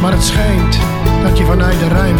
Maar het schijnt dat je vanuit de ruimte